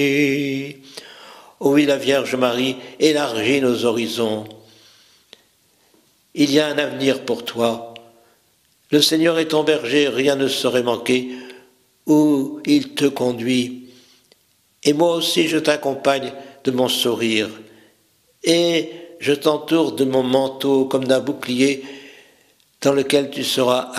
Ô oui, la Vierge Marie élargit nos horizons. Il y a un avenir pour toi. Le Seigneur est ton berger, rien ne saurait manquer où il te conduit. Et moi aussi je t'accompagne de mon sourire. Et je t'entoure de mon manteau comme d'un bouclier dans lequel tu seras